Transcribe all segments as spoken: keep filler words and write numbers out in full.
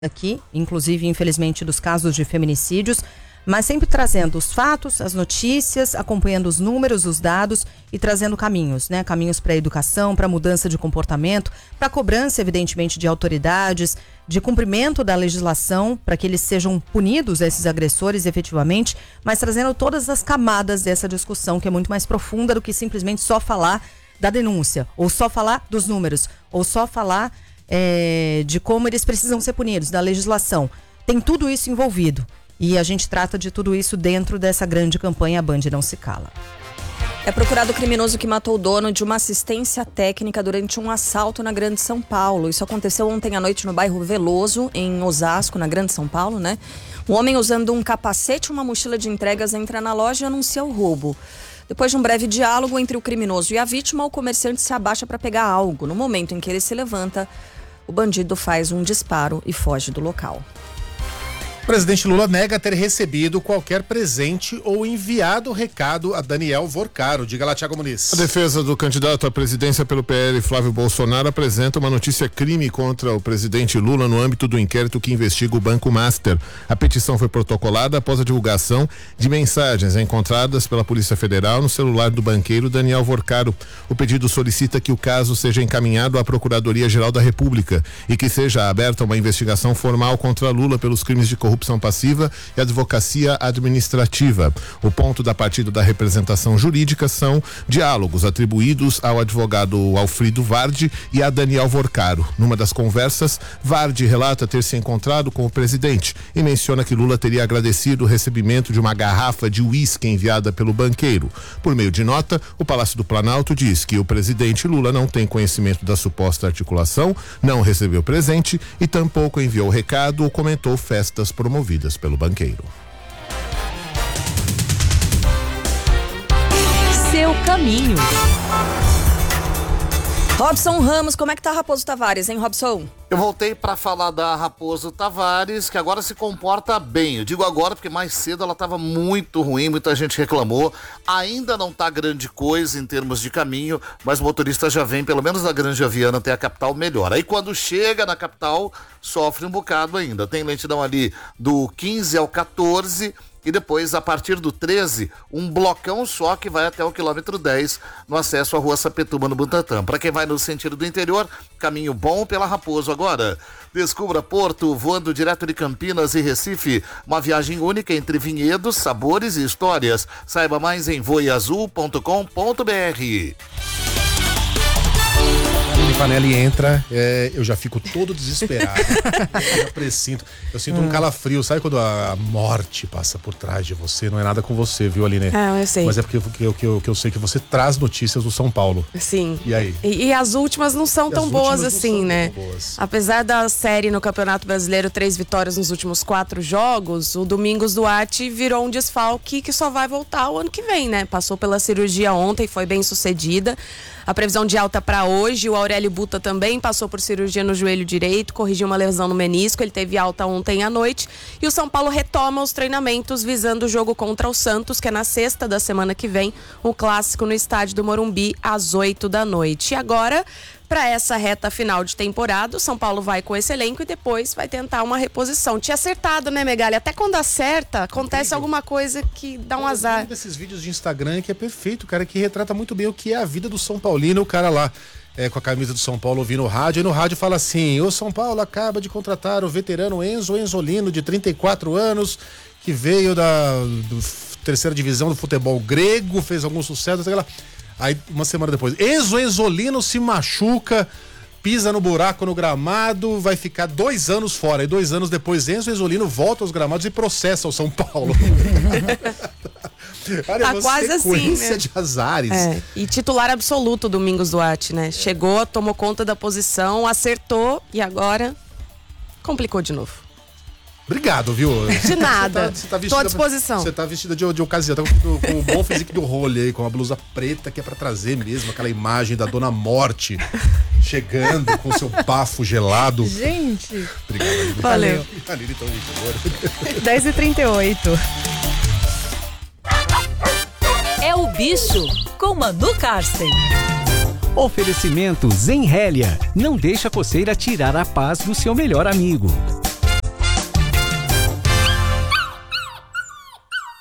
aqui, inclusive, infelizmente, dos casos de feminicídios, mas sempre trazendo os fatos, as notícias, acompanhando os números, os dados e trazendo caminhos, né? Caminhos para a educação, para a mudança de comportamento, para a cobrança, evidentemente, de autoridades, de cumprimento da legislação, para que eles sejam punidos, esses agressores, efetivamente, mas trazendo todas as camadas dessa discussão, que é muito mais profunda do que simplesmente só falar da denúncia, ou só falar dos números, ou só falar é, de como eles precisam ser punidos, da legislação. Tem tudo isso envolvido. E a gente trata de tudo isso dentro dessa grande campanha A Band Não Se Cala. É procurado o criminoso que matou o dono de uma assistência técnica durante um assalto na Grande São Paulo. Isso aconteceu ontem à noite no bairro Veloso, em Osasco, na Grande São Paulo, né? Um homem usando um capacete e uma mochila de entregas entra na loja e anuncia o roubo. Depois de um breve diálogo entre o criminoso e a vítima, o comerciante se abaixa para pegar algo. No momento em que ele se levanta, o bandido faz um disparo e foge do local. O presidente Lula nega ter recebido qualquer presente ou enviado recado a Daniel Vorcaro. Diga lá, Thiago Muniz. A defesa do candidato à presidência pelo P L, Flávio Bolsonaro, apresenta uma notícia crime contra o presidente Lula no âmbito do inquérito que investiga o Banco Master. A petição foi protocolada após a divulgação de mensagens encontradas pela Polícia Federal no celular do banqueiro Daniel Vorcaro. O pedido solicita que o caso seja encaminhado à Procuradoria-Geral da República e que seja aberta uma investigação formal contra Lula pelos crimes de corrupção corrupção passiva e advocacia administrativa. O ponto da partida da representação jurídica são diálogos atribuídos ao advogado Alfrido Vardi e a Daniel Vorcaro. Numa das conversas, Vardi relata ter se encontrado com o presidente e menciona que Lula teria agradecido o recebimento de uma garrafa de uísque enviada pelo banqueiro. Por meio de nota, o Palácio do Planalto diz que o presidente Lula não tem conhecimento da suposta articulação, não recebeu presente e tampouco enviou recado ou comentou festas promovidas pelo banqueiro. Seu caminho. Robson Ramos, como é que tá Raposo Tavares, hein, Robson? Eu voltei para falar da Raposo Tavares, que agora se comporta bem. Eu digo agora porque mais cedo ela estava muito ruim, muita gente reclamou. Ainda não tá grande coisa em termos de caminho, mas o motorista já vem, pelo menos da Granja Viana até a capital, melhor. Aí quando chega na capital, sofre um bocado ainda. Tem lentidão ali do quinze ao quatorze. E depois, a partir do treze, um blocão só que vai até o quilômetro dez no acesso à Rua Sapetuma, no Butantã. Para quem vai no sentido do interior, caminho bom pela Raposo agora. Descubra Porto, voando direto de Campinas e Recife. Uma viagem única entre vinhedos, sabores e histórias. Saiba mais em voeazul ponto com ponto b r. O Vanelli entra, é, eu já fico todo desesperado. Eu já presinto. Eu sinto hum. um calafrio. Sabe quando a, a morte passa por trás de você? Não é nada com você, viu, Aline? É, eu sei. Mas é porque eu, eu, eu, eu sei que você traz notícias do São Paulo. Sim. E aí? E, e as últimas não são e tão boas assim, são né? Tão boas. Apesar da série no Campeonato Brasileiro, três vitórias nos últimos quatro jogos, o Domingos Duarte virou um desfalque que só vai voltar o ano que vem, né? Passou pela cirurgia ontem, foi bem sucedida. A previsão de alta para hoje, o Aurélio Buta também passou por cirurgia no joelho direito, corrigiu uma lesão no menisco, ele teve alta ontem à noite. E o São Paulo retoma os treinamentos visando o jogo contra o Santos, que é na sexta da semana que vem, um clássico no estádio do Morumbi, às oito da noite. E agora, para essa reta final de temporada, o São Paulo vai com esse elenco e depois vai tentar uma reposição. Tinha acertado, né, Megali? Até quando acerta, acontece alguma coisa que dá um azar. Um desses vídeos de Instagram que é perfeito, cara, que retrata muito bem o que é a vida do São Paulino, o cara lá é, com a camisa do São Paulo ouvindo o rádio, e no rádio fala assim: o São Paulo acaba de contratar o veterano Enzo Enzolino, de trinta e quatro anos, que veio da do, terceira divisão do futebol grego, fez algum sucesso, sei lá. Aí, uma semana depois, Enzo Enzolino se machuca, pisa no buraco no gramado, vai ficar dois anos fora. E dois anos depois, Enzo Enzolino volta aos gramados e processa o São Paulo. Olha, tá quase assim, né? De azares. É, e titular absoluto, Domingos Duarte, né? Chegou, tomou conta da posição, acertou e agora complicou de novo. Obrigado, viu? De nada. Você tá, você tá Tô à disposição. Você tá vestida de, de ocasião, tá com, com o bom físico do rolê aí, com a blusa preta, que é pra trazer mesmo aquela imagem da Dona Morte chegando com seu bafo gelado. Gente. Obrigado, Aline. Valeu. Aline, então, gente, dez e trinta e oito. É o Bicho, com Manu Karsten. Oferecimento Zenrélia. Não deixa a coceira tirar a paz do seu melhor amigo.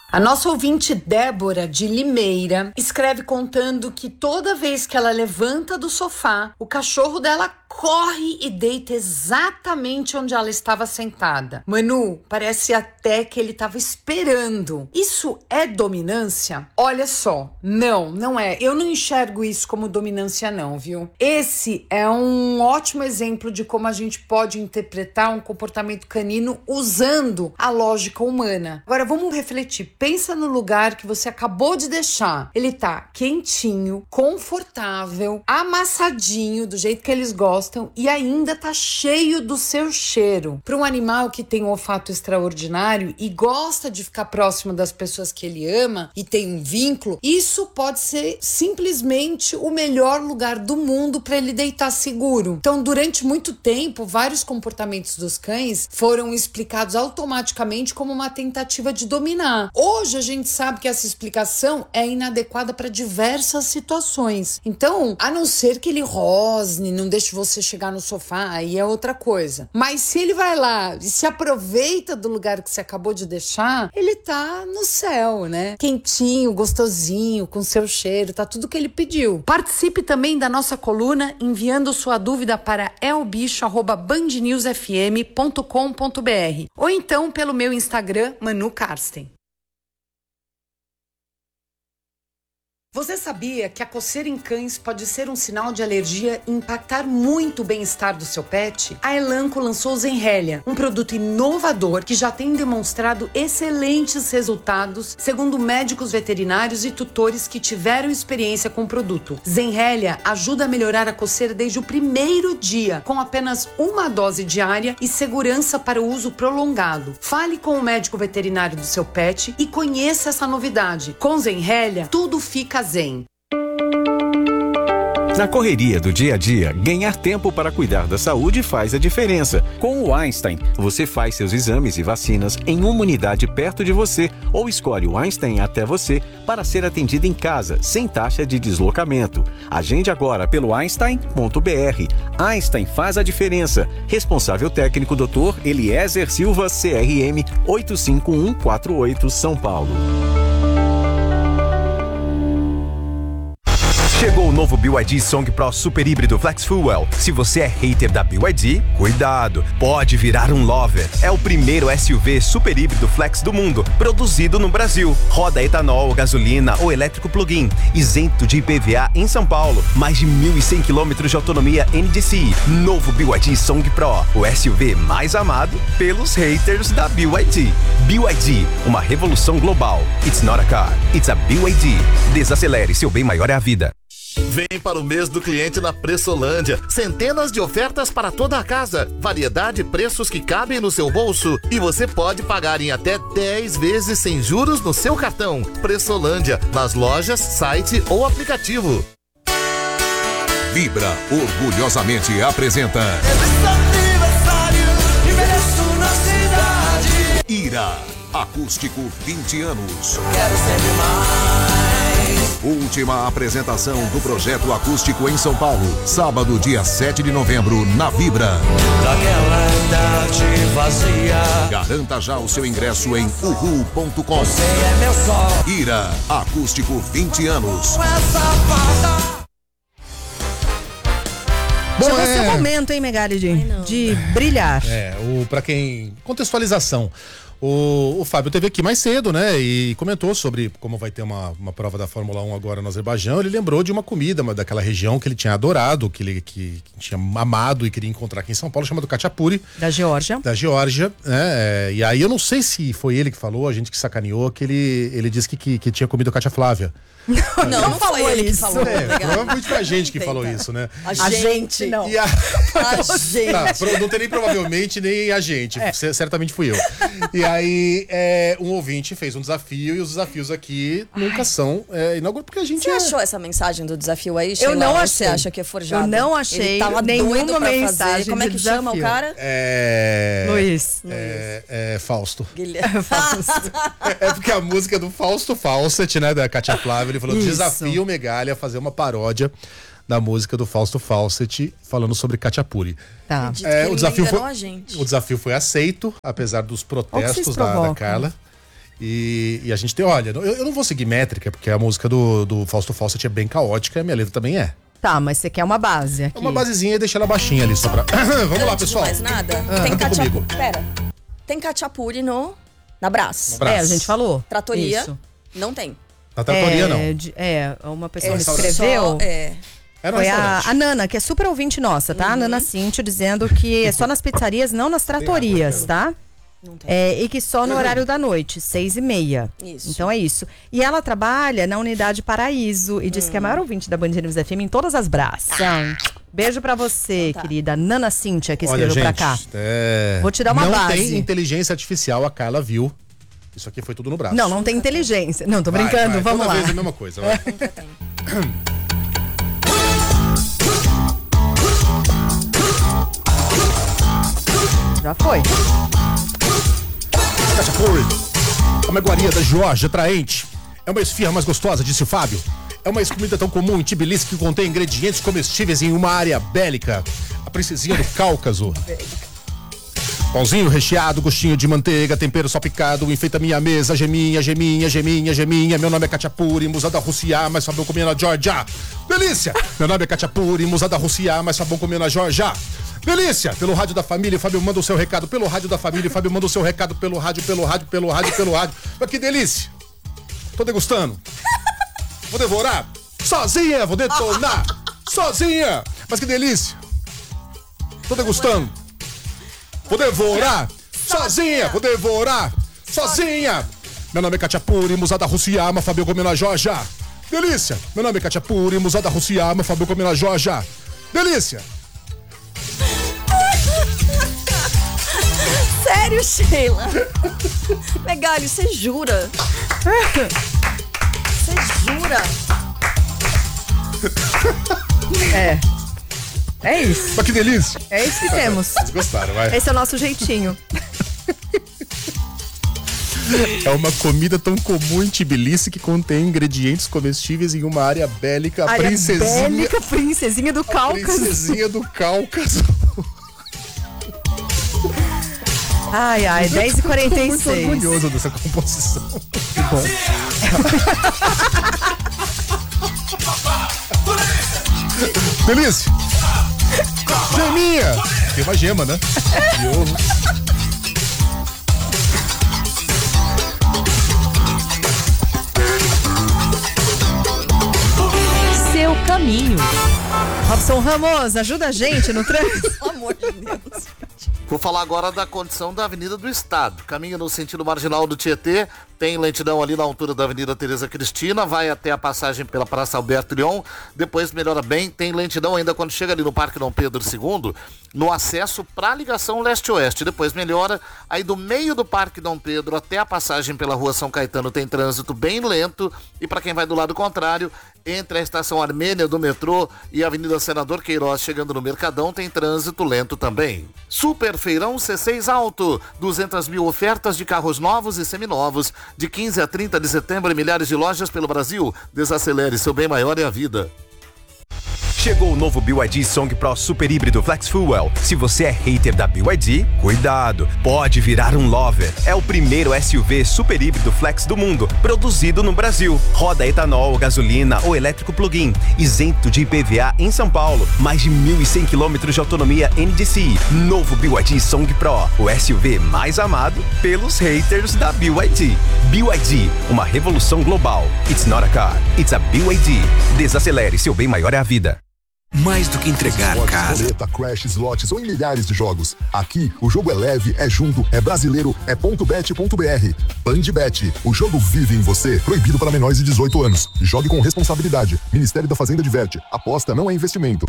A nossa ouvinte Débora, de Limeira, escreve contando que toda vez que ela levanta do sofá, o cachorro dela corre e deita exatamente onde ela estava sentada. Manu, parece até que ele estava esperando. Isso é dominância? Olha só, não, não é. Eu não enxergo isso como dominância não, viu? Esse é um ótimo exemplo de como a gente pode interpretar um comportamento canino usando a lógica humana. Agora vamos refletir. Pensa no lugar que você acabou de deixar. Ele tá quentinho, confortável, amassadinho, do jeito que eles gostam e ainda tá cheio do seu cheiro. Para um animal que tem um olfato extraordinário e gosta de ficar próximo das pessoas que ele ama e tem um vínculo, isso pode ser simplesmente o melhor lugar do mundo para ele deitar seguro. Então, durante muito tempo, vários comportamentos dos cães foram explicados automaticamente como uma tentativa de dominar. Hoje a gente sabe que essa explicação é inadequada para diversas situações. Então, a não ser que ele rosne, não deixe você chegar no sofá, aí é outra coisa. Mas se ele vai lá e se aproveita do lugar que você acabou de deixar, ele tá no céu, né? Quentinho, gostosinho, com seu cheiro, tá tudo que ele pediu. Participe também da nossa coluna enviando sua dúvida para elbicho arroba band news f m ponto com ponto b r ou então pelo meu Instagram, Manu Karsten. Você sabia que a coceira em cães pode ser um sinal de alergia e impactar muito o bem-estar do seu pet? A Elanco lançou o Zenrelia, um produto inovador que já tem demonstrado excelentes resultados, segundo médicos veterinários e tutores que tiveram experiência com o produto. Zenrelia ajuda a melhorar a coceira desde o primeiro dia, com apenas uma dose diária e segurança para o uso prolongado. Fale com o médico veterinário do seu pet e conheça essa novidade. Com Zenrelia, tudo fica zen. Na correria do dia a dia, ganhar tempo para cuidar da saúde faz a diferença. Com o Einstein, você faz seus exames e vacinas em uma unidade perto de você ou escolhe o Einstein até você para ser atendido em casa, sem taxa de deslocamento. Agende agora pelo einstein ponto b r. Einstein faz a diferença. Responsável técnico doutor Eliezer Silva, C R M oito cinco um quatro oito, São Paulo. Chegou o novo B Y D Song Pro Super Híbrido Flex Fuel. Se você é hater da B Y D, cuidado, pode virar um lover. É o primeiro S U V super híbrido flex do mundo, produzido no Brasil. Roda etanol, gasolina ou elétrico plug-in, isento de I P V A em São Paulo. Mais de mil e cem quilômetros de autonomia N D C I. Novo B Y D Song Pro, o S U V mais amado pelos haters da B Y D. B Y D, uma revolução global. It's not a car, it's a B Y D. Desacelere, seu bem maior é a vida. Vem para o mês do cliente na Pressolândia. Centenas de ofertas para toda a casa. Variedade e preços que cabem no seu bolso. E você pode pagar em até dez vezes sem juros no seu cartão. Pressolândia, nas lojas, site ou aplicativo. Vibra orgulhosamente apresenta Ira, acústico vinte anos. Quero sempre mais. Última apresentação do projeto acústico em São Paulo, sábado, dia sete de novembro, na Vibra. Daquela idade vazia. Garanta já o seu ingresso em uhu ponto com. Você é meu sol. Ira, acústico vinte anos. Bom, Chegou é... seu momento, hein, Megali, de, de brilhar. É, o, pra quem... Contextualização. O, o Fábio teve aqui mais cedo, né? E comentou sobre como vai ter uma, uma prova da Fórmula um agora no Azerbaijão. Ele lembrou de uma comida uma, daquela região que ele tinha adorado, que ele que, que tinha amado e queria encontrar aqui em São Paulo, chamado Khachapuri. Da Geórgia. Da Geórgia, né? É, e aí eu não sei se foi ele que falou, a gente que sacaneou, que ele, ele disse que, que, que tinha comido Cátia Flávia. Não, não, não foi ele que falou. É, provavelmente foi a gente que falou isso, né? A, a gente, não. E a... a gente. Tá, não tem nem provavelmente, nem a gente. É. certamente fui eu. E aí, é, um ouvinte fez um desafio e os desafios aqui nunca são é, inaugurados, porque a gente... Você é... achou essa mensagem do desafio aí, Sheila? Eu não achei. Você acha que é forjado? Eu não achei. Ele tava nenhuma mensagem fazer. Como é que de chama desafio. o cara? É... Luiz. É, é Fausto. Guilherme. Fausto. É porque a música é do Fausto Fawcett, né, da Cátia Flávia, ele falou, Isso. desafio o Megali a fazer uma paródia da música do Fausto Fawcett falando sobre Khachapuri. Tá. É, o desafio foi a gente. o desafio foi aceito, apesar dos protestos da, da Carla. E, e a gente tem, olha, eu, eu não vou seguir métrica, porque a música do, do Fausto Fawcett é bem caótica, a minha letra também é. Tá, mas você quer uma base aqui. É uma basezinha e deixa ela baixinha ali, só pra... Vamos lá, pessoal. Não mais nada. Ah, tem comigo. Pera. Tem Cachapuri no... Na Brás. Na Brás. É, a gente falou. Tratoria. Isso. Não tem. Na tratoria, é, não. de- é, uma pessoa É me só- escreveu. é. Era um Foi a, restaurante. a Nana, que é super ouvinte nossa, tá? A Nana Cintia dizendo que é só nas pizzarias, não nas tratorias, tá? É, e que só no horário da noite, seis e meia. Isso. Então é isso. E ela trabalha na unidade Paraíso e diz que é a maior ouvinte da Band News F M em todas as braças. Beijo pra você, querida Nana Cintia, que Olha, escreveu gente, pra cá. é... Vou te dar uma não base. tem inteligência artificial, a Carla viu. Isso aqui foi tudo no braço. Não, não tem inteligência. Não, tô Vai, brincando, vai, vamos toda lá. vez a mesma coisa, vai. Já foi. Cachapuri, é uma iguaria da Geórgia atraente. É uma esfirra mais gostosa, disse o Fábio. É uma ex-comida tão comum em Tbilisi que contém ingredientes comestíveis em uma área bélica. A princesinha do Cáucaso. Pãozinho recheado, gostinho de manteiga, tempero salpicado, enfeita minha mesa, geminha, geminha, geminha, geminha. Meu nome é Cachapuri, musa da Rússia, mas sabão comer na Geórgia. Delícia! Meu nome é Cachapuri, musa da Rússia, mas sabão comer na Geórgia. Delícia! Pelo rádio da família, o Fábio manda o seu recado. Pelo rádio da família, o Fábio manda o seu recado. Pelo rádio, pelo rádio, pelo rádio, pelo rádio. Mas que delícia! Tô degustando. Vou devorar. Sozinha, vou detonar. Sozinha. Mas que delícia. Tô degustando. Vou devorar. Sozinha, vou devorar. Sozinha. Meu nome é Cachapuri, musa da Rússia, Fábio comeu na Geórgia. Delícia. Meu nome é Cachapuri, musa da Rússia, Fábio comeu na Geórgia. Delícia. Sério, Sheila? Megali, você jura? Você jura? É. É isso. Mas que delícia. É isso que temos. Vocês gostaram, vai. Esse é o nosso jeitinho. É uma comida tão comum em Tbilisi que contém ingredientes comestíveis em uma área bélica. A Área princesinha. bélica, princesinha do A Cáucaso. princesinha do Cáucaso. Ai, ai, dez e quarenta e Muito seis. orgulhoso dessa composição. Que bom. Delícia. Geminha. Tem uma gema, né? De ovo. Seu caminho. Robson Ramos, ajuda a gente no trânsito. Pelo amor de Deus. Vou falar agora da condição da Avenida do Estado. Caminho no sentido marginal do Tietê, tem lentidão ali na altura da Avenida Tereza Cristina, vai até a passagem pela Praça Alberto Leon, depois melhora bem, tem lentidão ainda quando chega ali no Parque Dom Pedro segundo, no acesso para a ligação leste-oeste, depois melhora, aí do meio do Parque Dom Pedro até a passagem pela Rua São Caetano tem trânsito bem lento, e para quem vai do lado contrário, entre a Estação Armênia do metrô e a Avenida Senador Queiroz chegando no Mercadão tem trânsito lento também. Super Feirão C seis Alto, duzentas mil ofertas de carros novos e seminovos, de quinze a trinta de setembro em milhares de lojas pelo Brasil. Desacelere, seu bem maior é a vida. Chegou o novo B Y D Song Pro Super Híbrido Flex Fuel. Se você é hater da B Y D, cuidado, pode virar um lover. É o primeiro S U V super híbrido flex do mundo, produzido no Brasil. Roda etanol, gasolina ou elétrico plug-in, isento de I P V A em São Paulo. Mais de mil e cem quilômetros de autonomia N D C I. Novo B Y D Song Pro, o S U V mais amado pelos haters da B Y D. B Y D, uma revolução global. It's not a car, it's a B Y D. Desacelere, seu bem maior é a vida. Mais do que entregar Esportes, casa. Roleta, Crash, slots ou em milhares de jogos. Aqui, o jogo é leve, é junto, é brasileiro, é ponto bet ponto b r. Bandbet, o jogo vive em você. Proibido para menores de dezoito anos. Jogue com responsabilidade. Ministério da Fazenda diverte. Aposta não é investimento.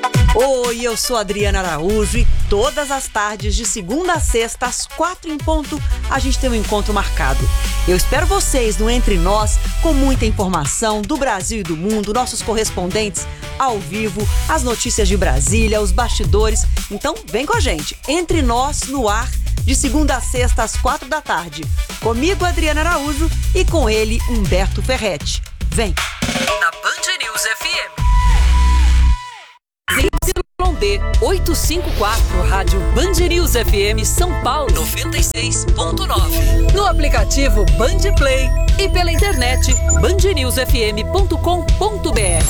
Oi, eu sou Adriana Araújo e todas as tardes, de segunda a sexta, às quatro em ponto, a gente tem um encontro marcado. Eu espero vocês no Entre Nós, com muita informação do Brasil e do mundo, nossos correspondentes ao vivo, as notícias de Brasília, os bastidores. Então, vem com a gente. Entre Nós, no ar, de segunda a sexta, às quatro da tarde. Comigo, Adriana Araújo, e com ele, Humberto Ferretti. Vem! Na Band News F M. D oitocentos e cinquenta e quatro, Rádio Band News F M São Paulo noventa e seis ponto nove. No aplicativo Band Play e pela internet band news f m ponto com ponto b r.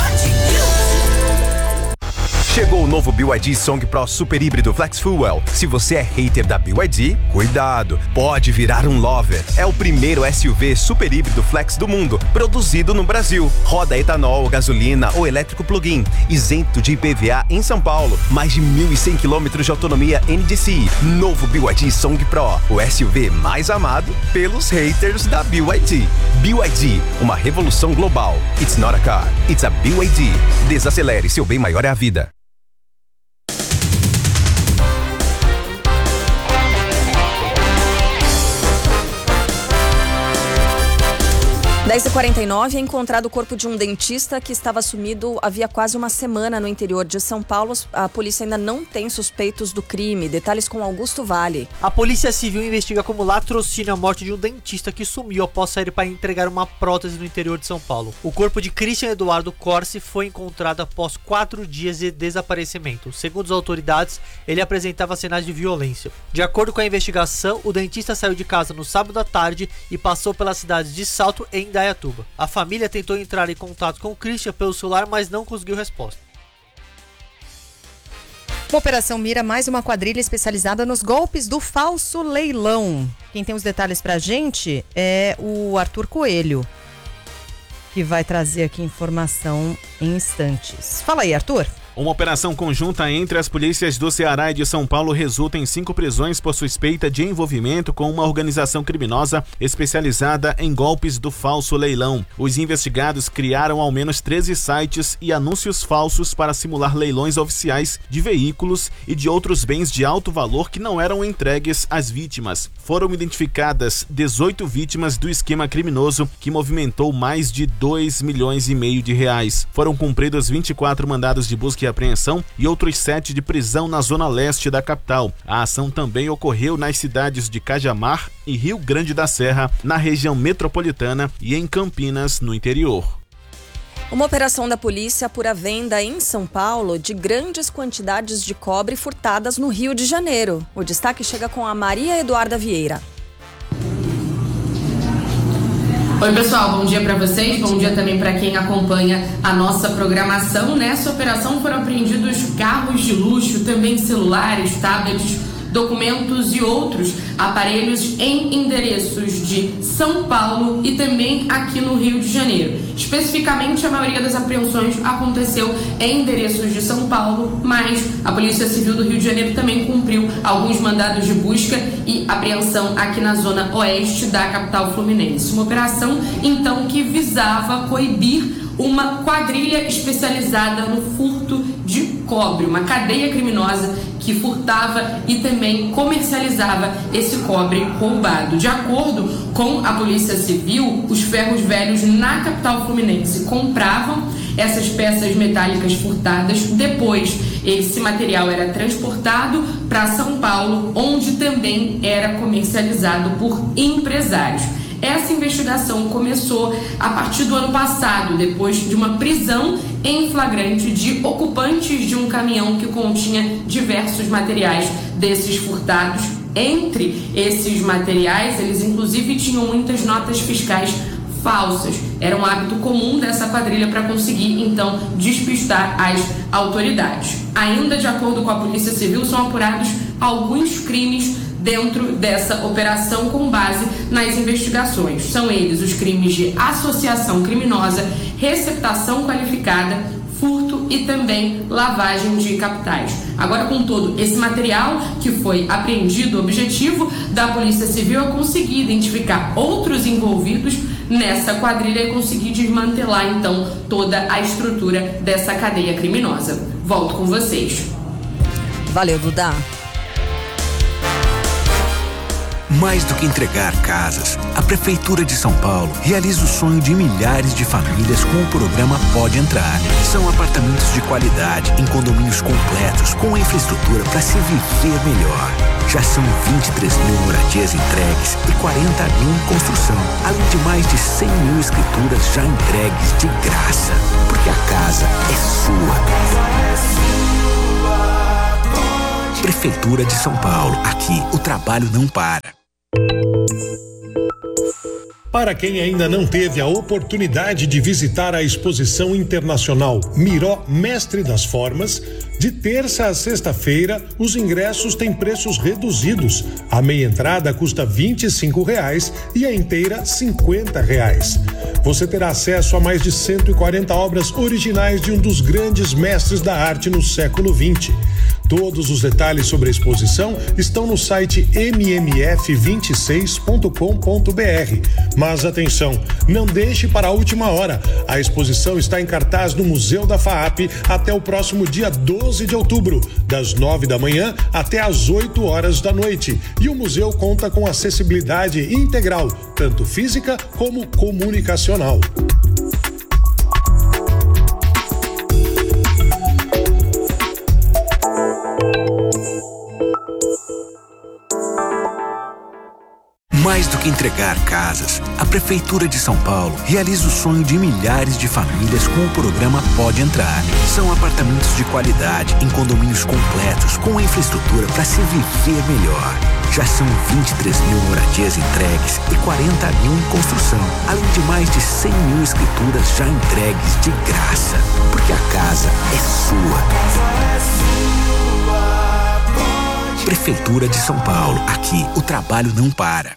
Chegou o novo B Y D Song Pro Super Híbrido Flex Fuel. Se você é hater da B Y D, cuidado, pode virar um lover. É o primeiro S U V super híbrido flex do mundo, produzido no Brasil. Roda etanol, gasolina ou elétrico plug-in, isento de I P V A em São Paulo. Mais de mil e cem quilômetros de autonomia N D C I. Novo B Y D Song Pro, o S U V mais amado pelos haters da B Y D. B Y D, uma revolução global. It's not a car, it's a B Y D. Desacelere, seu bem maior é a vida. dez e quarenta e nove, é encontrado o corpo de um dentista que estava sumido havia quase uma semana no interior de São Paulo. A polícia ainda não tem suspeitos do crime. Detalhes com Augusto Vale. A Polícia Civil investiga como latrocínio a morte de um dentista que sumiu após sair para entregar uma prótese no interior de São Paulo. O corpo de Christian Eduardo Corsi foi encontrado após quatro dias de desaparecimento. Segundo as autoridades, ele apresentava sinais de violência. De acordo com a investigação, o dentista saiu de casa no sábado à tarde e passou pelas cidades de Salto e Indaiatuba. A família tentou entrar em contato com o Christian pelo celular, mas não conseguiu resposta. Uma operação mira mais uma quadrilha especializada nos golpes do falso leilão. Quem tem os detalhes pra gente é o Arthur Coelho, que vai trazer aqui informação em instantes. Fala aí, Arthur. Uma operação conjunta entre as polícias do Ceará e de São Paulo resulta em cinco prisões por suspeita de envolvimento com uma organização criminosa especializada em golpes do falso leilão. Os investigados criaram ao menos treze sites e anúncios falsos para simular leilões oficiais de veículos e de outros bens de alto valor que não eram entregues às vítimas. Foram identificadas dezoito vítimas do esquema criminoso que movimentou mais de dois milhões e meio de reais. Foram cumpridos vinte e quatro mandados de busca e apreensão e outros sete de prisão na zona leste da capital. A ação também ocorreu nas cidades de Cajamar e Rio Grande da Serra, na região metropolitana, e em Campinas, no interior. Uma operação da polícia apura a venda em São Paulo de grandes quantidades de cobre furtadas no Rio de Janeiro. O destaque chega com a Maria Eduarda Vieira. Oi pessoal, bom dia para vocês, bom dia também para quem acompanha a nossa programação. Nessa operação foram apreendidos carros de luxo, também celulares, tablets, documentos e outros aparelhos em endereços de São Paulo e também aqui no Rio de Janeiro. Especificamente, a maioria das apreensões aconteceu em endereços de São Paulo, mas a Polícia Civil do Rio de Janeiro também cumpriu alguns mandados de busca e apreensão aqui na zona oeste da capital fluminense. Uma operação, então, que visava coibir uma quadrilha especializada no furto de cobre, uma cadeia criminosa que furtava e também comercializava esse cobre roubado. De acordo com a Polícia Civil, os ferros velhos na capital fluminense compravam essas peças metálicas furtadas. Depois, esse material era transportado para São Paulo, onde também era comercializado por empresários. Essa investigação começou a partir do ano passado, depois de uma prisão em flagrante de ocupantes de um caminhão que continha diversos materiais desses furtados. Entre esses materiais, eles inclusive tinham muitas notas fiscais falsas. Era um hábito comum dessa quadrilha para conseguir, então, despistar as autoridades. Ainda de acordo com a Polícia Civil, são apurados alguns crimes dentro dessa operação com base nas investigações. São eles os crimes de associação criminosa, receptação qualificada, furto e também lavagem de capitais. Agora, com todo esse material que foi apreendido, o objetivo da Polícia Civil é conseguir identificar outros envolvidos nessa quadrilha e conseguir desmantelar, então, toda a estrutura dessa cadeia criminosa. Volto com vocês. Valeu, Duda. Mais do que entregar casas, a Prefeitura de São Paulo realiza o sonho de milhares de famílias com o programa Pode Entrar. São apartamentos de qualidade em condomínios completos com infraestrutura para se viver melhor. Já são vinte e três mil moradias entregues e quarenta mil em construção, além de mais de cem mil escrituras já entregues de graça. Porque a casa é sua. Prefeitura de São Paulo. Aqui, o trabalho não para. Para quem ainda não teve a oportunidade de visitar a exposição internacional Miró Mestre das Formas, de terça a sexta-feira, os ingressos têm preços reduzidos. A meia entrada custa vinte e cinco reais e a inteira cinquenta reais. Você terá acesso a mais de cento e quarenta obras originais de um dos grandes mestres da arte no século vinte. Todos os detalhes sobre a exposição estão no site m m f vinte e seis ponto com ponto b r. Mas atenção, não deixe para a última hora. A exposição está em cartaz no Museu da FAAP até o próximo dia doze de outubro, das nove da manhã até às oito horas da noite. E o museu conta com acessibilidade integral, tanto física como comunicacional. Mais do que entregar casas, a Prefeitura de São Paulo realiza o sonho de milhares de famílias com o programa Pode Entrar. São apartamentos de qualidade em condomínios completos com infraestrutura para se viver melhor. Já são vinte e três mil moradias entregues e quarenta mil em construção, além de mais de cem mil escrituras já entregues de graça. Porque a casa é sua. Prefeitura de São Paulo. Aqui, o trabalho não para.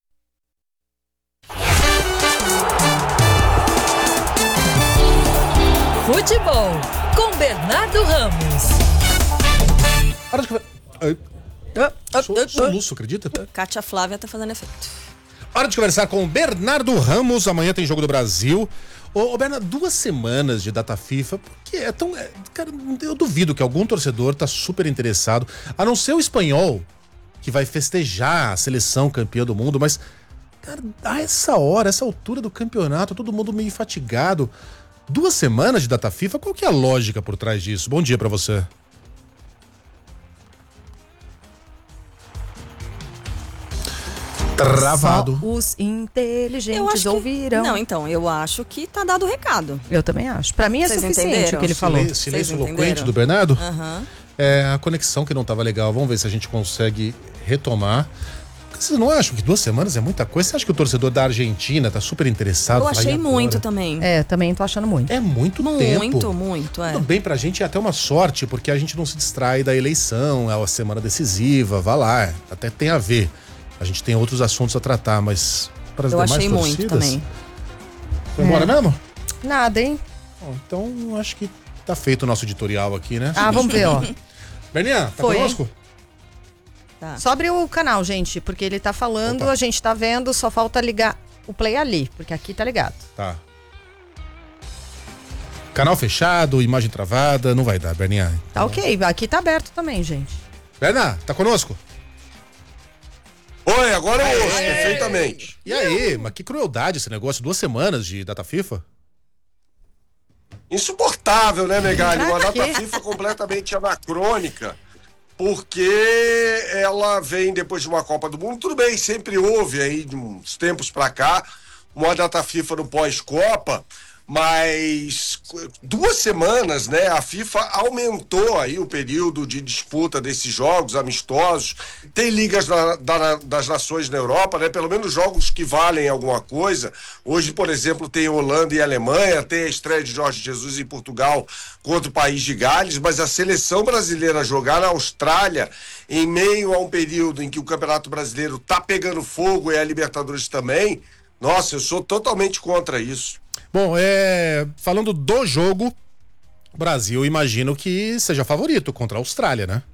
Futebol com Bernardo Ramos. Hora de... Sou, soluço, acredita? Kátia Flávia tá fazendo efeito. Hora de conversar com o Bernardo Ramos. Amanhã tem Jogo do Brasil. Ô, ô Bernardo, duas semanas de data FIFA, porque é tão... É, cara, eu duvido que algum torcedor tá super interessado, a não ser o espanhol, que vai festejar a seleção campeã do mundo, mas, cara, a essa hora, essa altura do campeonato, todo mundo meio fatigado. Duas semanas de data FIFA, qual que é a lógica por trás disso? Bom dia pra você. Travado. Só os inteligentes Eu acho que- ouviram. Não, então, eu acho que tá dado o recado. Eu também acho. Pra mim é Vocês suficiente entenderam? o que ele falou. Silêncio, silêncio eloquente do Bernardo? Aham. É a conexão que não tava legal. Vamos ver se a gente consegue retomar. Vocês não acham que duas semanas é muita coisa? Você acha que o torcedor da Argentina tá super interessado? Eu Vai achei agora? muito também. É, também tô achando muito. É muito, Muito, tempo. muito, é. Tudo bem, pra gente é até uma sorte, porque a gente não se distrai da eleição, é uma semana decisiva, vá lá, até tem a ver. A gente tem outros assuntos a tratar, mas para as Eu demais achei torcidas... muito também. Foi embora É. mesmo? Nada, hein? Bom, então acho que tá feito o nosso editorial aqui, né? Ah, vamos ver, ó. Berninha, tá Foi, conosco? Tá. Só abre o canal, gente, porque ele tá falando, Opa. a gente tá vendo, só falta ligar o play ali, porque aqui tá ligado. Tá. Canal fechado, imagem travada, não vai dar, Berninha. Tá ok, aqui tá aberto também, gente. Berna, tá conosco? Oi, agora eu ouço perfeitamente. E aí, mas que crueldade esse negócio, duas semanas de data FIFA? Insuportável, né, Megali? Uma Pra data quê? FIFA completamente anacrônica, porque ela vem depois de uma Copa do Mundo. Tudo bem, sempre houve aí, de uns tempos pra cá, uma data FIFA no pós-Copa, mas duas semanas, né, a FIFA aumentou aí o período de disputa desses jogos amistosos. Tem ligas da, da, das nações na Europa, né, pelo menos jogos que valem alguma coisa. Hoje, por exemplo, tem Holanda e Alemanha, tem a estreia de Jorge Jesus em Portugal contra o País de Gales, mas a seleção brasileira jogar na Austrália em meio a um período em que o Campeonato Brasileiro tá pegando fogo e a Libertadores também, nossa, eu sou totalmente contra isso. Bom, é, falando do jogo, o Brasil imagino que seja favorito contra a Austrália, né?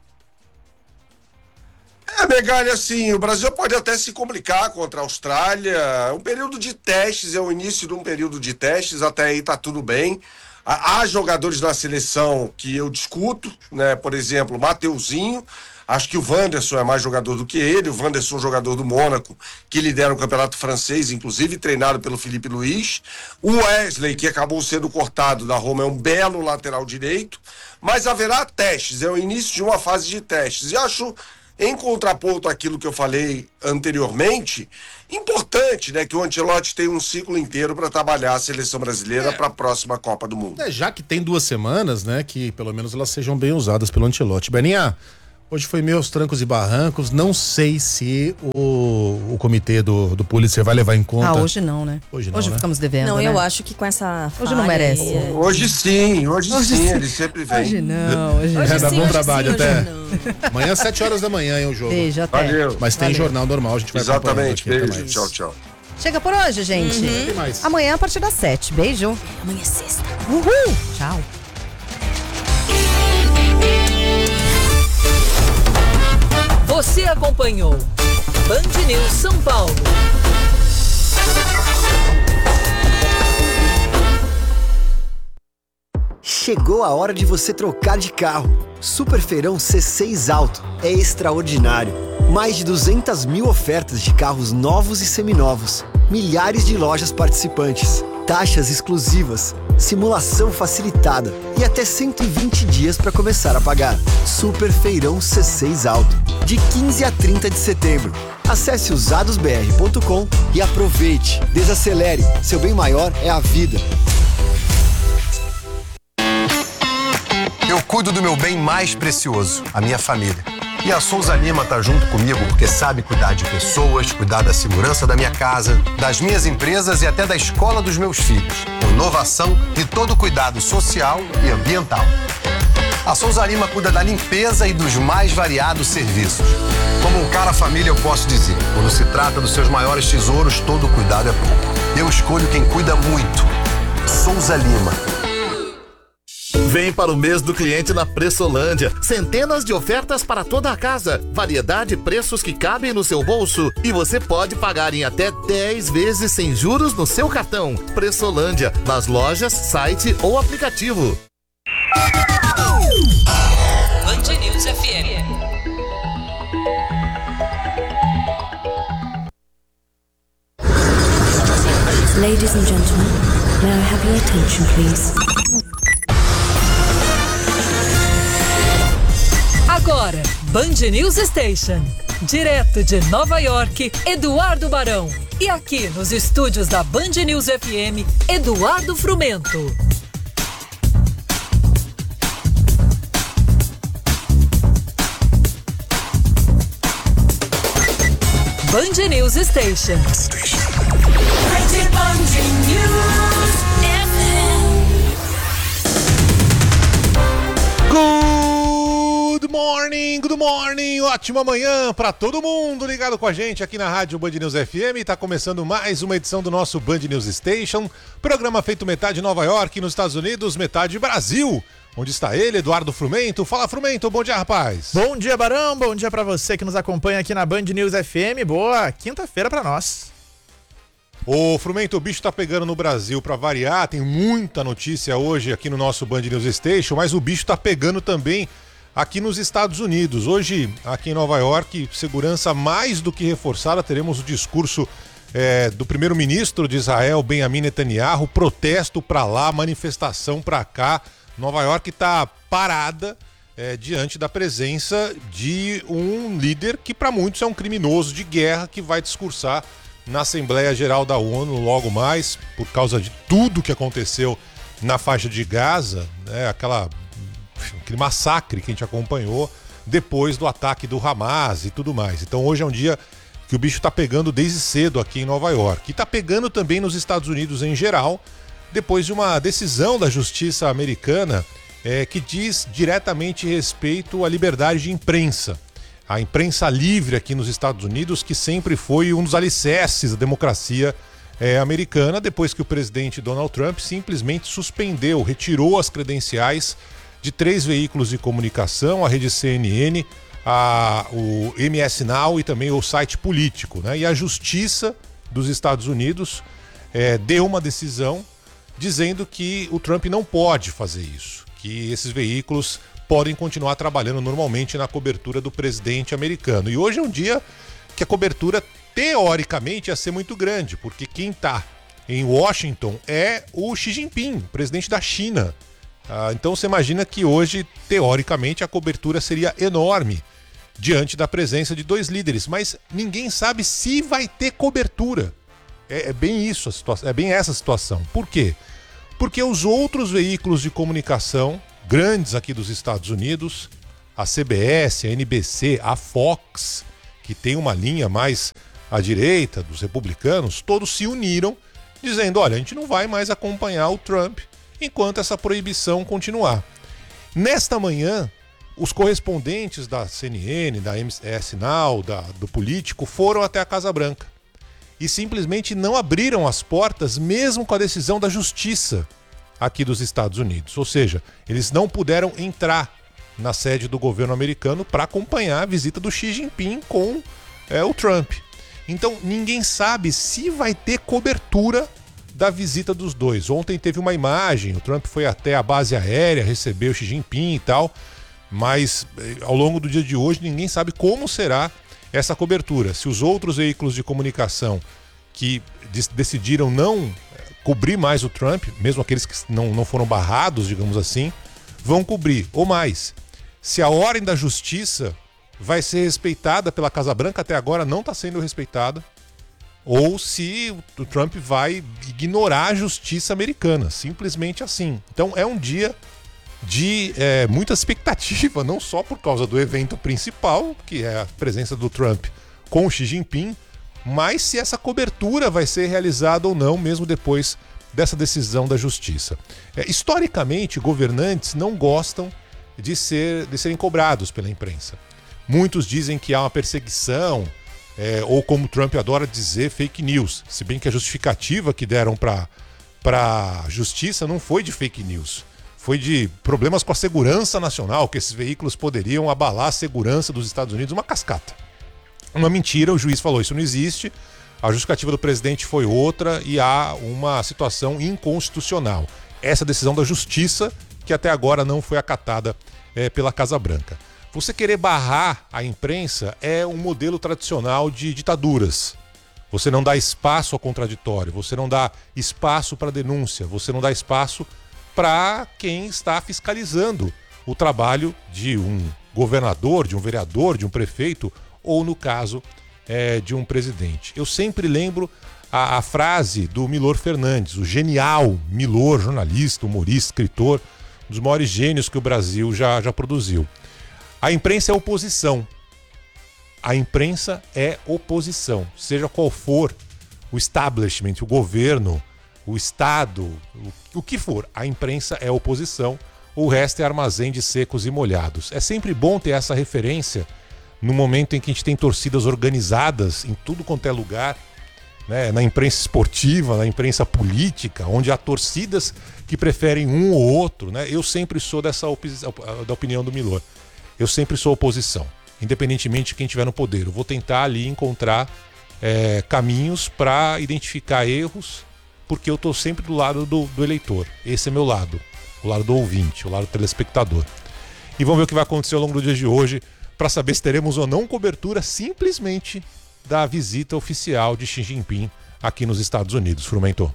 É, Megali, assim, o Brasil pode até se complicar contra a Austrália. Um período de testes, é o início de um período de testes, até aí tá tudo bem. Há há jogadores na seleção que eu discuto, né? Por exemplo, Mateuzinho. Acho que o Wanderson é mais jogador do que ele. O Wanderson é um jogador do Mônaco, que lidera o campeonato francês, inclusive treinado pelo Felipe Luiz. O Wesley, que acabou sendo cortado da Roma, é um belo lateral direito. Mas haverá testes, é o início de uma fase de testes. E acho, em contraponto àquilo que eu falei anteriormente, importante, né, que o Ancelotti tenha um ciclo inteiro para trabalhar a seleção brasileira É. para a próxima Copa do Mundo. É, já que tem duas semanas, né, que pelo menos elas sejam bem usadas pelo Ancelotti. Beninha, Hoje foi meio aos trancos e barrancos. Não sei se o, o comitê do, do Pulitzer vai levar em conta. Ah, hoje não, né? Hoje não, Hoje né? ficamos devendo, Não, né? eu acho que com essa Hoje não falha merece. aí, é- Hoje sim, hoje, Hoje sim, sim. ele sempre vem. Hoje não, hoje É, não. dá bom trabalho sim, até. hoje não. Amanhã, sete horas da manhã, hein, o jogo. Beijo, até. Valeu. Mas tem Valeu. jornal normal, a gente vai acompanhando Exatamente, aqui, até beijo, mais. tchau, tchau. Chega por hoje, gente. Uhum. Tem mais. Amanhã a partir das sete. Beijo. Amanhã é sexta. Uhul. Tchau. Você acompanhou Band News São Paulo. Chegou a hora de você trocar de carro. Super Feirão C seis Auto é extraordinário. Mais de duzentas mil ofertas de carros novos e seminovos. Milhares de lojas participantes. Taxas exclusivas. Simulação facilitada. E até cento e vinte dias para começar a pagar. Super Feirão C seis Auto. De quinze a trinta de setembro. Acesse usados b r ponto com e aproveite. Desacelere. Seu bem maior é a vida. Eu cuido do meu bem mais precioso, a minha família. E a Souza Lima tá junto comigo porque sabe cuidar de pessoas, cuidar da segurança da minha casa, das minhas empresas e até da escola dos meus filhos. Com inovação e todo cuidado social e ambiental. A Souza Lima cuida da limpeza e dos mais variados serviços. Como um cara família, eu posso dizer, quando se trata dos seus maiores tesouros, todo cuidado é pouco. Eu escolho quem cuida muito. Souza Lima. Vem para o mês do cliente na Pressolândia. Centenas de ofertas para toda a casa. Variedade e preços que cabem no seu bolso. E você pode pagar em até dez vezes sem juros no seu cartão. Pressolândia, nas lojas, site ou aplicativo. Band News F M. Ladies and gentlemen, may I have your attention, please? Agora, Band News Station. Direto de Nova York, Eduardo Barão. E aqui nos estúdios da Band News F M, Eduardo Frumento. Band News Station. Good morning, good morning, ótima manhã pra todo mundo ligado com a gente aqui na rádio Band News F M. Tá começando mais uma edição do nosso Band News Station, programa feito metade Nova York nos Estados Unidos, metade Brasil. Onde está ele, Eduardo Frumento? Fala, Frumento, bom dia, rapaz. Bom dia, Barão, bom dia pra você que nos acompanha aqui na Band News F M. Boa quinta-feira pra nós. Ô, Frumento, o bicho tá pegando no Brasil pra variar, tem muita notícia hoje aqui no nosso Band News Station, mas o bicho tá pegando também aqui nos Estados Unidos. Hoje, aqui em Nova York, segurança mais do que reforçada, teremos o discurso é, do primeiro-ministro de Israel, Benjamin Netanyahu, protesto pra lá, manifestação pra cá. Nova York está parada é, diante da presença de um líder que para muitos é um criminoso de guerra que vai discursar na Assembleia Geral da ONU logo mais, por causa de tudo que aconteceu na faixa de Gaza, né, aquela, aquele massacre que a gente acompanhou depois do ataque do Hamas e tudo mais. Então hoje é um dia que o bicho está pegando desde cedo aqui em Nova York. E está pegando também nos Estados Unidos em geral, depois de uma decisão da justiça americana é, que diz diretamente respeito à liberdade de imprensa. A imprensa livre aqui nos Estados Unidos, que sempre foi um dos alicerces da democracia é, americana, depois que o presidente Donald Trump simplesmente suspendeu, retirou as credenciais de três veículos de comunicação, a rede C N N, a, o M S Now e também o site político, né? E a justiça dos Estados Unidos é, deu uma decisão dizendo que o Trump não pode fazer isso, que esses veículos podem continuar trabalhando normalmente na cobertura do presidente americano. E hoje é um dia que a cobertura, teoricamente, ia ser muito grande, porque quem está em Washington é o Xi Jinping, presidente da China. Ah, então você imagina que hoje, teoricamente, a cobertura seria enorme diante da presença de dois líderes, mas ninguém sabe se vai ter cobertura. É, é bem isso a situação, é bem essa a situação. Por quê? Porque os outros veículos de comunicação grandes aqui dos Estados Unidos, a C B S, a N B C, a Fox, que tem uma linha mais à direita dos republicanos, todos se uniram dizendo, olha, a gente não vai mais acompanhar o Trump enquanto essa proibição continuar. Nesta manhã, os correspondentes da C N N, da M S Now, da, do Político, foram até a Casa Branca e simplesmente não abriram as portas, mesmo com a decisão da Justiça aqui dos Estados Unidos. Ou seja, eles não puderam entrar na sede do governo americano para acompanhar a visita do Xi Jinping com é, o Trump. Então, ninguém sabe se vai ter cobertura da visita dos dois. Ontem teve uma imagem, o Trump foi até a base aérea, recebeu o Xi Jinping e tal, mas ao longo do dia de hoje ninguém sabe como será essa cobertura. Se os outros veículos de comunicação que decidiram não cobrir mais o Trump, mesmo aqueles que não, não foram barrados, digamos assim, vão cobrir, ou mais. Se a ordem da justiça vai ser respeitada pela Casa Branca, até agora não está sendo respeitada, ou se o Trump vai ignorar a justiça americana, simplesmente assim. Então é um dia de é, muita expectativa, não só por causa do evento principal, que é a presença do Trump com o Xi Jinping, mas se essa cobertura vai ser realizada ou não, mesmo depois dessa decisão da justiça. É, historicamente, governantes não gostam de, ser, de serem cobrados pela imprensa. Muitos dizem que há uma perseguição, é, ou como Trump adora dizer, fake news. Se bem que a justificativa que deram para a justiça não foi de fake news. Foi de problemas com a segurança nacional, que esses veículos poderiam abalar a segurança dos Estados Unidos. Uma cascata. Uma mentira, o juiz falou, isso não existe. A justificativa do presidente foi outra e há uma situação inconstitucional. Essa decisão da justiça, que até agora não foi acatada é, pela Casa Branca. Você querer barrar a imprensa é um modelo tradicional de ditaduras. Você não dá espaço ao contraditório, você não dá espaço para denúncia, você não dá espaço para quem está fiscalizando o trabalho de um governador, de um vereador, de um prefeito ou, no caso, é, de um presidente. Eu sempre lembro a, a frase do Milor Fernandes, o genial Milor, jornalista, humorista, escritor, um dos maiores gênios que o Brasil já, já produziu. A imprensa é oposição. A imprensa é oposição. Seja qual for o establishment, o governo, o Estado, o, o que for, a imprensa é oposição. O resto é armazém de secos e molhados. É sempre bom ter essa referência no momento em que a gente tem torcidas organizadas em tudo quanto é lugar, né? Na imprensa esportiva, na imprensa política, onde há torcidas que preferem um ou outro, né? Eu sempre sou dessa opi- da opinião do Milor. Eu sempre sou oposição, independentemente de quem estiver no poder. Eu vou tentar ali encontrar é, caminhos para identificar erros, porque eu estou sempre do lado do, do eleitor. Esse é meu lado, o lado do ouvinte, o lado do telespectador. E vamos ver o que vai acontecer ao longo do dia de hoje, para saber se teremos ou não cobertura simplesmente da visita oficial de Xi Jinping aqui nos Estados Unidos. Frumento.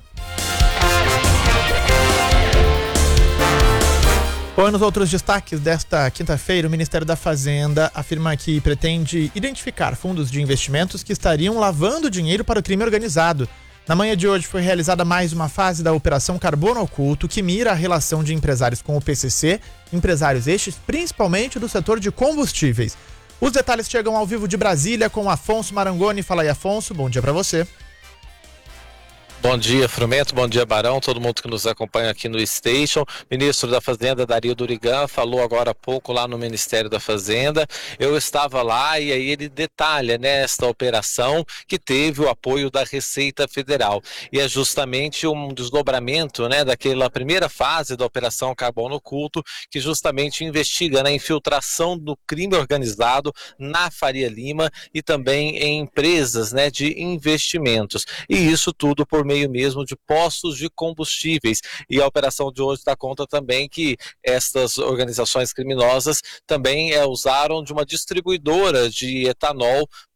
Bom, nos outros destaques desta quinta-feira, o Ministério da Fazenda afirma que pretende identificar fundos de investimentos que estariam lavando dinheiro para o crime organizado. Na manhã de hoje foi realizada mais uma fase da Operação Carbono Oculto, que mira a relação de empresários com o P C C, empresários estes principalmente do setor de combustíveis. Os detalhes chegam ao vivo de Brasília com Afonso Marangoni. Fala aí, Afonso, bom dia para você. Bom dia, Frumento, bom dia, Barão, todo mundo que nos acompanha aqui no Station. Ministro da Fazenda, Dario Durigan, falou agora há pouco lá no Ministério da Fazenda. Eu estava lá e aí ele detalha, né, esta operação que teve o apoio da Receita Federal. E é justamente um desdobramento, né, daquela primeira fase da Operação Carbono Oculto, que justamente investiga na infiltração do crime organizado na Faria Lima e também em empresas, né, de investimentos. E isso tudo por meio mesmo de postos de combustíveis. E a operação de hoje dá conta também que estas organizações criminosas também é, usaram de uma distribuidora de etanol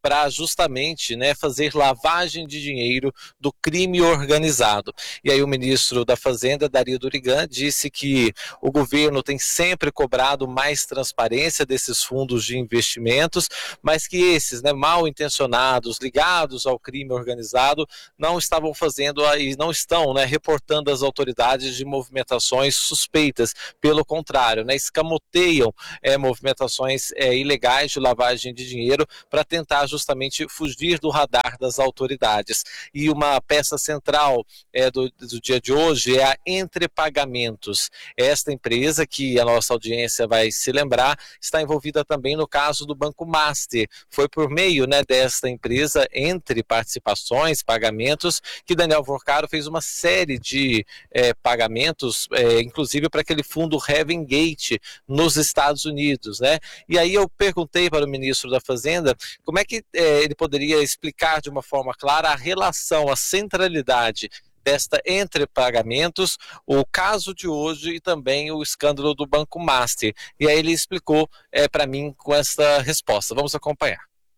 para justamente, né, fazer lavagem de dinheiro do crime organizado. E aí o ministro da Fazenda, Dario Durigan, disse que o governo tem sempre cobrado mais transparência desses fundos de investimentos, mas que esses, né, mal intencionados, ligados ao crime organizado, não estavam fazendo e não estão, né, reportando às autoridades de movimentações suspeitas. Pelo contrário, né, escamoteiam é, movimentações é, ilegais de lavagem de dinheiro para tentar justamente fugir do radar das autoridades. E uma peça central é, do, do dia de hoje é a Entrepagamentos. Esta empresa, que a nossa audiência vai se lembrar, está envolvida também no caso do Banco Master. Foi por meio, né, desta empresa, entre participações, pagamentos, que Daniel Vorcaro fez uma série de é, pagamentos, é, inclusive para aquele fundo Heaven Gate nos Estados Unidos, né? E aí eu perguntei para o ministro da Fazenda como é que é, ele poderia explicar de uma forma clara a relação, a centralidade desta Entrepagamentos, o caso de hoje e também o escândalo do Banco Master. E aí ele explicou é, para mim com esta resposta. Vamos acompanhar.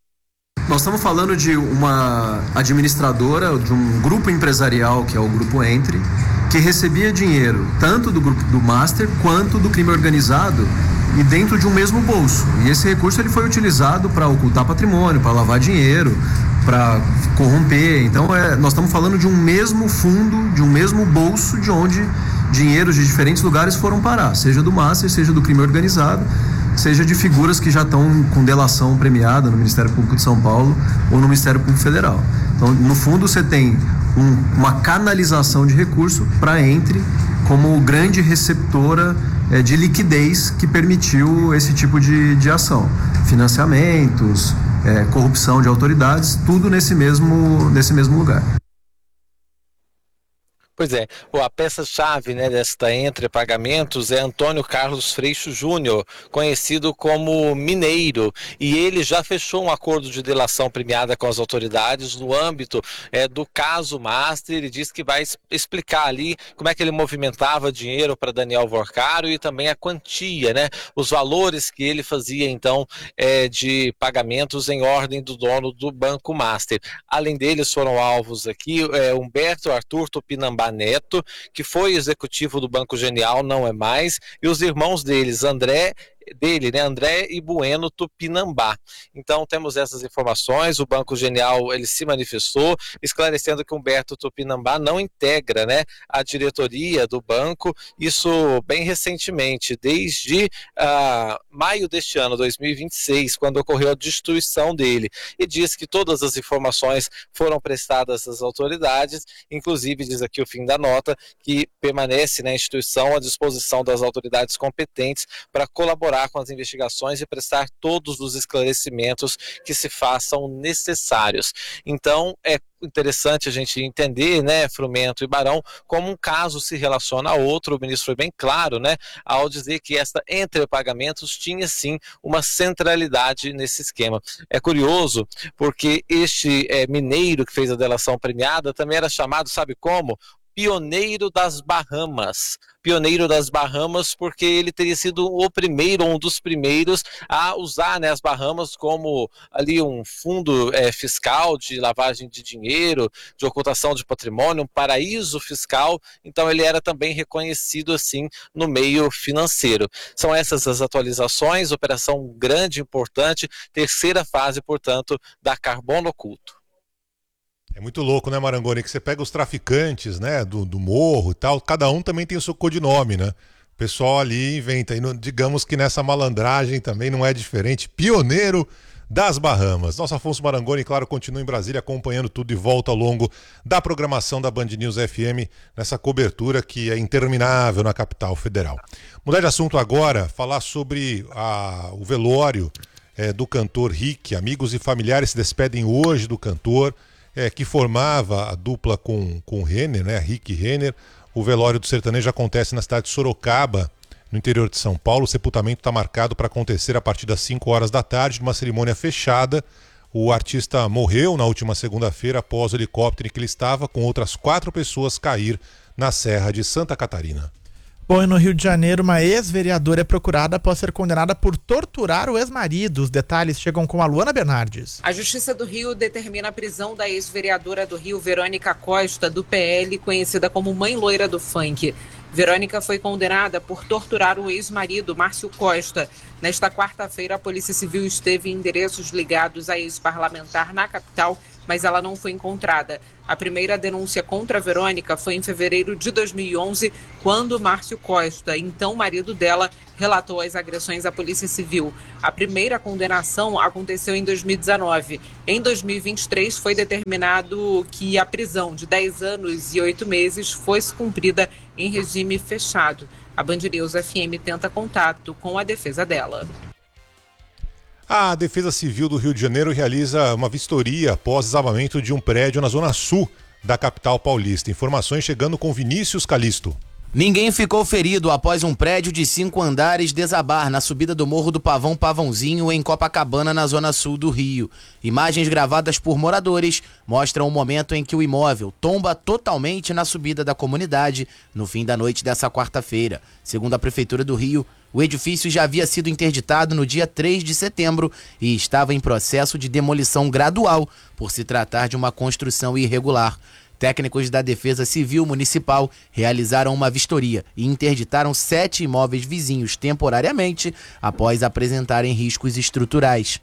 Nós estamos falando de uma administradora, de um grupo empresarial, que é o Grupo Entre, que recebia dinheiro tanto do grupo do Master quanto do crime organizado e dentro de um mesmo bolso. E esse recurso ele foi utilizado para ocultar patrimônio, para lavar dinheiro, para corromper. Então é, nós estamos falando de um mesmo fundo, de um mesmo bolso, de onde dinheiros de diferentes lugares foram parar, seja do Master, seja do crime organizado, seja de figuras que já estão com delação premiada no Ministério Público de São Paulo ou no Ministério Público Federal. Então, no fundo, você tem um, uma canalização de recurso para a Entre como grande receptora é, de liquidez que permitiu esse tipo de, de ação. Financiamentos, é, corrupção de autoridades, tudo nesse mesmo, nesse mesmo lugar. Pois é, a peça-chave, né, desta Entrepagamentos é Antônio Carlos Freixo Júnior, conhecido como Mineiro, e ele já fechou um acordo de delação premiada com as autoridades no âmbito é, do caso Master. Ele disse que vai explicar ali como é que ele movimentava dinheiro para Daniel Vorcaro e também a quantia, né, os valores que ele fazia então é, de pagamentos em ordem do dono do Banco Master. Além deles foram alvos aqui é, Humberto Arthur Tupinambá Neto, que foi executivo do Banco Genial, não é mais, e os irmãos deles, André dele, né, André e Bueno Tupinambá. Então temos essas informações. O Banco Genial ele se manifestou, esclarecendo que Humberto Tupinambá não integra, né, a diretoria do banco, isso bem recentemente, desde uh, maio deste ano, dois mil e vinte e seis, quando ocorreu a destituição dele, e diz que todas as informações foram prestadas às autoridades, inclusive diz aqui o fim da nota, que permanece na instituição à disposição das autoridades competentes para colaborar com as investigações e prestar todos os esclarecimentos que se façam necessários. Então, é interessante a gente entender, né, Frumento e Barão, como um caso se relaciona a outro. O ministro foi bem claro, né, ao dizer que esta Entrepagamentos tinha sim uma centralidade nesse esquema. É curioso, porque este é, mineiro que fez a delação premiada também era chamado, sabe como? Pioneiro das Bahamas. Pioneiro das Bahamas porque ele teria sido o primeiro, um dos primeiros a usar, né, as Bahamas como ali um fundo é, fiscal de lavagem de dinheiro, de ocultação de patrimônio, um paraíso fiscal. Então ele era também reconhecido assim no meio financeiro. São essas as atualizações, operação grande, importante, terceira fase, portanto, da Carbono Oculto. É muito louco, né, Marangoni? Que você pega os traficantes, né, do, do morro e tal, cada um também tem o seu codinome, né? O pessoal ali inventa. E não, digamos que nessa malandragem também não é diferente. Pioneiro das Bahamas. Nosso Afonso Marangoni, claro, continua em Brasília acompanhando tudo e volta ao longo da programação da Band News F M nessa cobertura que é interminável na capital federal. Mudar de assunto agora, falar sobre a, o velório é, do cantor Rick. Amigos e familiares se despedem hoje do cantor. É, que formava a dupla com, com Renner, né, Rick Renner. O velório do sertanejo acontece na cidade de Sorocaba, no interior de São Paulo. O sepultamento está marcado para acontecer a partir das cinco horas da tarde, numa cerimônia fechada. O artista morreu na última segunda-feira após o helicóptero em que ele estava com outras quatro pessoas cair na Serra de Santa Catarina. Bom, e no Rio de Janeiro, uma ex-vereadora é procurada após ser condenada por torturar o ex-marido. Os detalhes chegam com a Luana Bernardes. A Justiça do Rio determina a prisão da ex-vereadora do Rio, Verônica Costa, do P L, conhecida como Mãe Loira do Funk. Verônica foi condenada por torturar o ex-marido, Márcio Costa. Nesta quarta-feira, a Polícia Civil esteve em endereços ligados à ex-parlamentar na capital, mas ela não foi encontrada. A primeira denúncia contra a Verônica foi em fevereiro de dois mil e onze, quando Márcio Costa, então marido dela, relatou as agressões à Polícia Civil. A primeira condenação aconteceu em dois mil e dezenove. Em dois mil e vinte e três, foi determinado que a prisão de dez anos e oito meses fosse cumprida em regime fechado. A Band News F M tenta contato com a defesa dela. A Defesa Civil do Rio de Janeiro realiza uma vistoria após desabamento de um prédio na zona sul da capital paulista. Informações chegando com Vinícius Calisto. Ninguém ficou ferido após um prédio de cinco andares desabar na subida do Morro do Pavão Pavãozinho, em Copacabana, na zona sul do Rio. Imagens gravadas por moradores mostram o momento em que o imóvel tomba totalmente na subida da comunidade no fim da noite dessa quarta-feira. Segundo a Prefeitura do Rio, o edifício já havia sido interditado no dia três de setembro e estava em processo de demolição gradual por se tratar de uma construção irregular. Técnicos da Defesa Civil Municipal realizaram uma vistoria e interditaram sete imóveis vizinhos temporariamente após apresentarem riscos estruturais.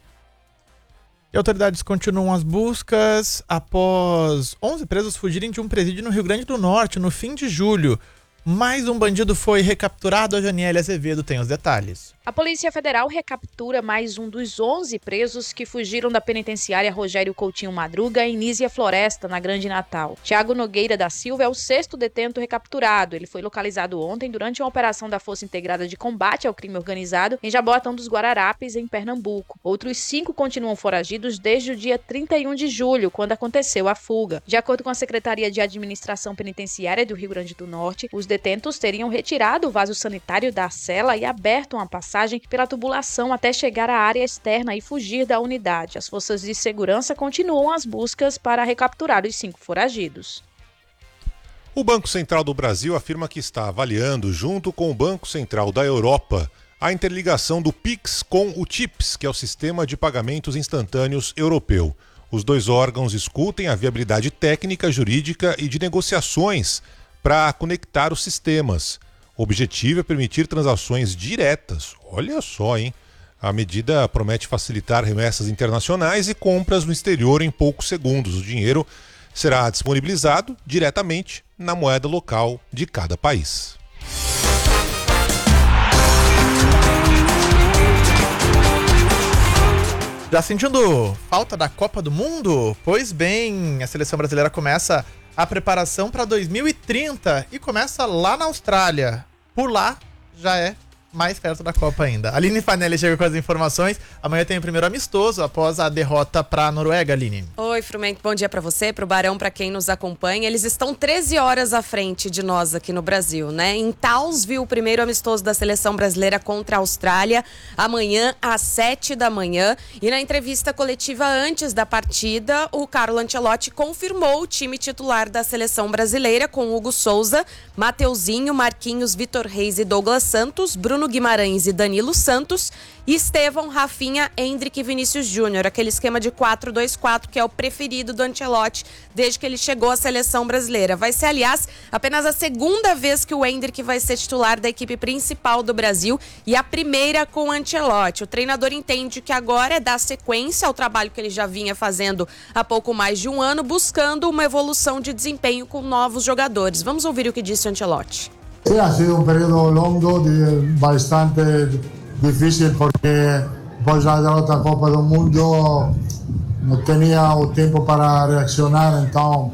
E autoridades continuam as buscas após onze presos fugirem de um presídio no Rio Grande do Norte no fim de julho. Mais um bandido foi recapturado. A Janiele Azevedo tem os detalhes. A Polícia Federal recaptura mais um dos onze presos que fugiram da penitenciária Rogério Coutinho Madruga em Nísia Floresta, na Grande Natal. Tiago Nogueira da Silva é o sexto detento recapturado. Ele foi localizado ontem durante uma operação da Força Integrada de Combate ao Crime Organizado em Jaboatão dos Guararapes, em Pernambuco. Outros cinco continuam foragidos desde o dia trinta e um de julho, quando aconteceu a fuga. De acordo com a Secretaria de Administração Penitenciária do Rio Grande do Norte, os detentos teriam retirado o vaso sanitário da cela e aberto uma passagem pela tubulação até chegar à área externa e fugir da unidade. As forças de segurança continuam as buscas para recapturar os cinco foragidos. O Banco Central do Brasil afirma que está avaliando, junto com o Banco Central da Europa, a interligação do Pix com o TIPS, que é o Sistema de Pagamentos Instantâneos Europeu. Os dois órgãos discutem a viabilidade técnica, jurídica e de negociações para conectar os sistemas. O objetivo é permitir transações diretas. Olha só, hein? A medida promete facilitar remessas internacionais e compras no exterior em poucos segundos. O dinheiro será disponibilizado diretamente na moeda local de cada país. Já sentindo falta da Copa do Mundo? Pois bem, a seleção brasileira começa a preparação para dois mil e trinta e começa lá na Austrália. Por lá já é mais perto da Copa ainda. Aline Fanelli chega com as informações. Amanhã tem o primeiro amistoso após a derrota para a Noruega, Aline. Oi, Frumento, bom dia para você, para o Barão, para quem nos acompanha. Eles estão treze horas à frente de nós aqui no Brasil, né? Em Townsville, o primeiro amistoso da seleção brasileira contra a Austrália, amanhã às sete da manhã. E na entrevista coletiva antes da partida, o Carlo Ancelotti confirmou o time titular da seleção brasileira com Hugo Souza, Mateuzinho, Marquinhos, Vitor Reis e Douglas Santos, Bruno Guimarães e Danilo Santos, e Estevão, Rafinha, Endrick e Vinícius Júnior, aquele esquema de quatro dois quatro que é o preferido do Ancelotti desde que ele chegou à seleção brasileira. Vai ser, aliás, apenas a segunda vez que o Endrick vai ser titular da equipe principal do Brasil e a primeira com o Ancelotti. O treinador entende que agora é dar sequência ao trabalho que ele já vinha fazendo há pouco mais de um ano, buscando uma evolução de desempenho com novos jogadores. Vamos ouvir o que disse o Ancelotti. Sí, ha sido un periodo longo, bastante difícil porque después de la derrota da Copa do Mundo no tenía o tiempo para reaccionar, então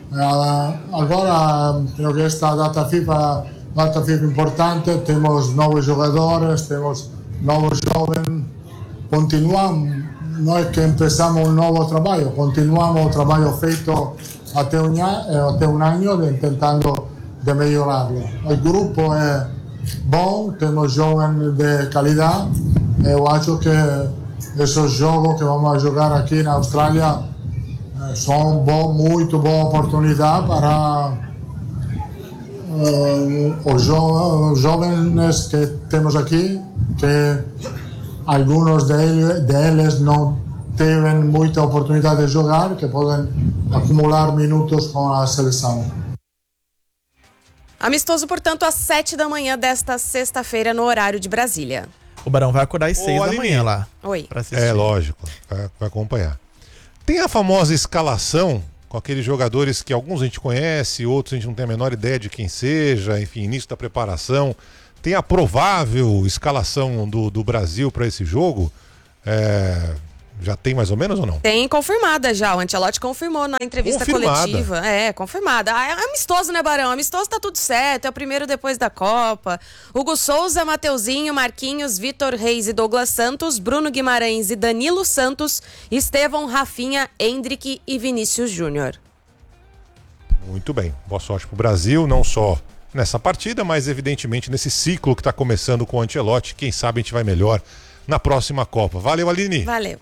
agora creo que esta data FIFA, data FIFA importante, temos novos jogadores, temos novos jovens, continuamos, não é que empezamos um novo trabalho, continuamos o trabalho feito até um, até um ano, tentando de melhorarlo. O grupo é bom, temos jovens de qualidade. Eu acho que esses jogos que vamos jogar aqui na Austrália são bom, muito boa oportunidade para uh, os jo jovens que temos aqui, que alguns deles, deles não teve muita oportunidade de jogar, que podem acumular minutos com a seleção. Amistoso, portanto, às sete da manhã desta sexta-feira, no horário de Brasília. O Barão vai acordar às Ô, seis da Aline. manhã lá. Oi. Pra assistir. É, lógico, vai, vai acompanhar. Tem a famosa escalação com aqueles jogadores que alguns a gente conhece, outros a gente não tem a menor ideia de quem seja, enfim, início da preparação. Tem a provável escalação do, do Brasil para esse jogo? É, já tem mais ou menos ou não? Tem confirmada já, o Ancelotti confirmou na entrevista Confirmada. coletiva. É, confirmada. Ah, é amistoso, né, Barão? Amistoso tá tudo certo, é o primeiro depois da Copa. Hugo Souza, Mateuzinho, Marquinhos, Vitor Reis e Douglas Santos, Bruno Guimarães e Danilo Santos, Estevão, Rafinha, Endrick e Vinícius Júnior. Muito bem, boa sorte pro Brasil, não só nessa partida, mas evidentemente nesse ciclo que está começando com o Ancelotti. Quem sabe a gente vai melhor na próxima Copa. Valeu, Aline. Valeu.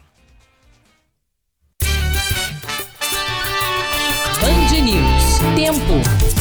Band News. Tempo.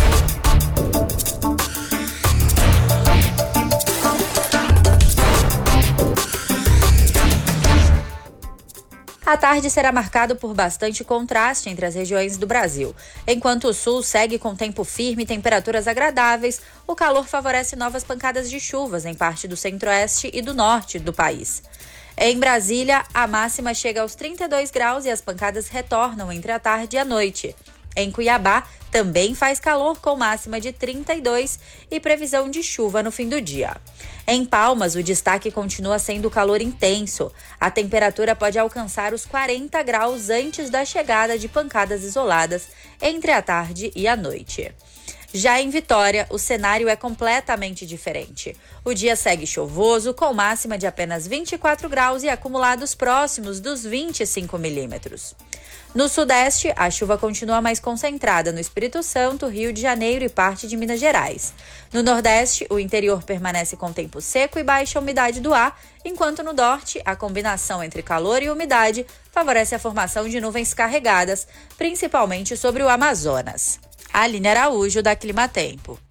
A tarde será marcado por bastante contraste entre as regiões do Brasil. Enquanto o sul segue com tempo firme e temperaturas agradáveis, o calor favorece novas pancadas de chuvas em parte do centro-oeste e do norte do país. Em Brasília, a máxima chega aos trinta e dois graus e as pancadas retornam entre a tarde e a noite. Em Cuiabá, também faz calor com máxima de trinta e dois e previsão de chuva no fim do dia. Em Palmas, o destaque continua sendo calor intenso. A temperatura pode alcançar os quarenta graus antes da chegada de pancadas isoladas entre a tarde e a noite. Já em Vitória, o cenário é completamente diferente. O dia segue chuvoso, com máxima de apenas vinte e quatro graus e acumulados próximos dos vinte e cinco milímetros. No Sudeste, a chuva continua mais concentrada no Espírito Santo, Rio de Janeiro e parte de Minas Gerais. No Nordeste, o interior permanece com tempo seco e baixa umidade do ar, enquanto no Norte, a combinação entre calor e umidade favorece a formação de nuvens carregadas, principalmente sobre o Amazonas. Aline Araújo, da Climatempo.